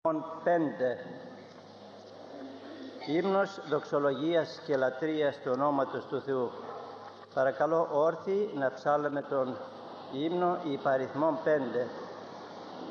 5. Ύμνος δοξολογίας και λατρείας του ονόματος του Θεού. Παρακαλώ όρθιοι να ψάλουμε τον ύμνο υπαριθμών 5.